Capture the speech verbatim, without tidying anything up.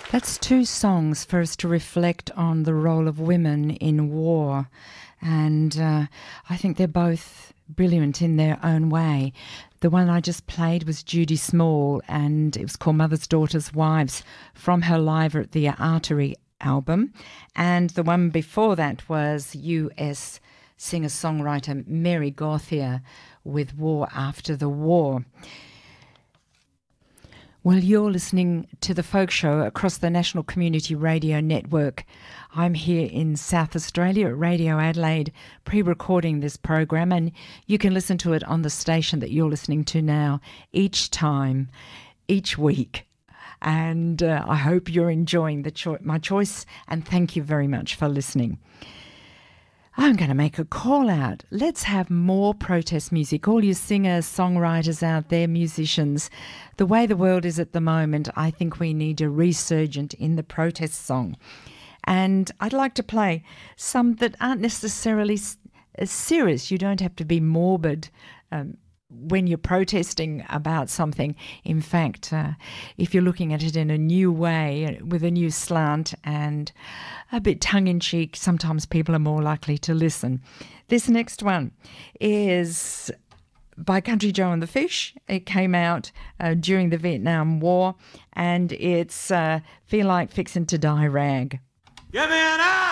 That's two songs for us to reflect on the role of women in war. And uh, I think they're both brilliant in their own way. The one I just played was Judy Small, and it was called Mothers, Daughters, Wives, from her Live at the Artery album. And the one before that was U S singer-songwriter Mary Gauthier with War After the War. Well, you're listening to The Folk Show across the National Community Radio Network. I'm here in South Australia at Radio Adelaide, pre-recording this program, and you can listen to it on the station that you're listening to now each time, each week. And uh, I hope you're enjoying the cho- my choice, and thank you very much for listening. I'm going to make a call out. Let's have more protest music. All you singers, songwriters out there, musicians. The way the world is at the moment, I think we need a resurgent in the protest song. And I'd like to play some that aren't necessarily as serious. You don't have to be morbid um, when you're protesting about something. In fact, uh, if you're looking at it in a new way, with a new slant and a bit tongue-in-cheek, sometimes people are more likely to listen. This next one is by Country Joe and the Fish. It came out uh, during the Vietnam War, and it's uh, Feel Like Fixin' to Die Rag. Give me an eye!